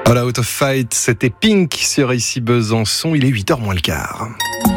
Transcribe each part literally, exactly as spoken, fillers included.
Voilà, Out of Fight, c'était Pink sur Ici Besançon, il est huit heures moins le quart.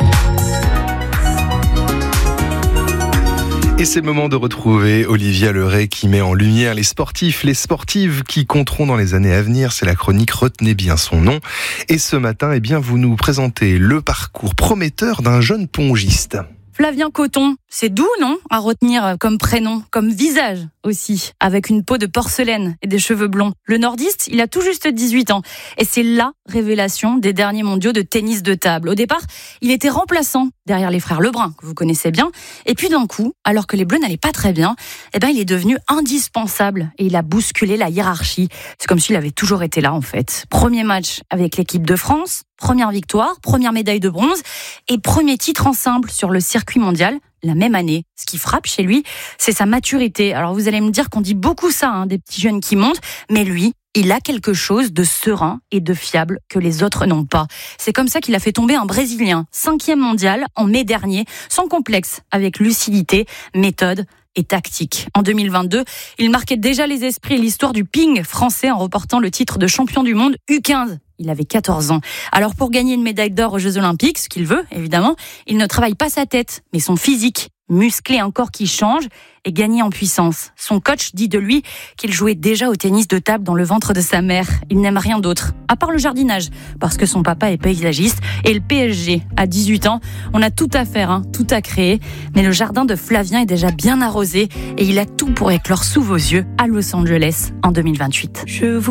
Et c'est le moment de retrouver Olivia Leray qui met en lumière les sportifs, les sportives qui compteront dans les années à venir. C'est la chronique Retenez bien son nom. Et ce matin, eh bien, vous nous présentez le parcours prometteur d'un jeune pongiste. Flavien Coton, c'est doux, non, à retenir comme prénom, comme visage aussi, avec une peau de porcelaine et des cheveux blonds. Le nordiste, il a tout juste dix-huit ans et c'est la révélation des derniers mondiaux de tennis de table. Au départ, il était remplaçant derrière les frères Lebrun, que vous connaissez bien, et puis d'un coup, alors que les Bleus n'allaient pas très bien, eh ben, il est devenu indispensable et il a bousculé la hiérarchie. C'est comme s'il avait toujours été là, en fait. Premier match avec l'équipe de France, première victoire, première médaille de bronze et premier titre en simple sur le circuit mondial la même année. Ce qui frappe chez lui, c'est sa maturité. Alors vous allez me dire qu'on dit beaucoup ça, hein, des petits jeunes qui montent, mais lui, il a quelque chose de serein et de fiable que les autres n'ont pas. C'est comme ça qu'il a fait tomber un Brésilien, cinquième mondial en mai dernier, sans complexe, avec lucidité, méthode et tactique. En deux mille vingt-deux, il marquait déjà les esprits et l'histoire du ping français en remportant le titre de champion du monde U quinze. Il avait quatorze ans. Alors pour gagner une médaille d'or aux Jeux Olympiques, ce qu'il veut, évidemment, il ne travaille pas sa tête, mais son physique. Muscler un corps qui change et gagner en puissance. Son coach dit de lui qu'il jouait déjà au tennis de table dans le ventre de sa mère. Il n'aime rien d'autre, à part le jardinage, parce que son papa est paysagiste. Et le P S G, à dix-huit ans, on a tout à faire, hein, tout à créer. Mais le jardin de Flavien est déjà bien arrosé et il a tout pour éclore sous vos yeux à Los Angeles en deux mille vingt-huit. Je vous